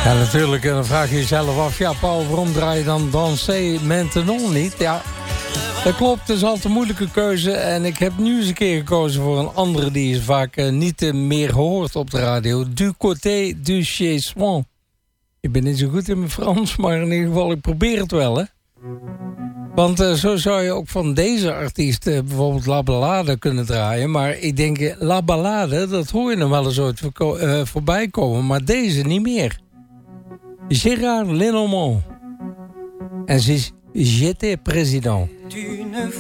Ja, natuurlijk. En dan vraag je jezelf af... Ja, Paul, waarom draai je dan Danser Maintenant niet? Ja, dat klopt. Het is altijd een moeilijke keuze. En ik heb nu eens een keer gekozen voor een andere... die is vaak niet meer gehoord op de radio. Du côté du chessement. Ik ben niet zo goed in mijn Frans... maar in ieder geval, ik probeer het wel, hè. Want zo zou je ook van deze artiest... bijvoorbeeld La Ballade kunnen draaien. Maar ik denk, La Ballade... dat hoor je nog wel eens ooit voorbij komen. Maar deze niet meer. Gérard Lenormand. En ze is J'étais président. Une